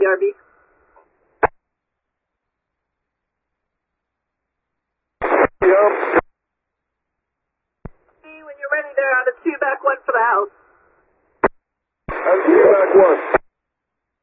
RV. Yep. See, when you're ready there on the 2 back 1 for the house. That's 2 back 1.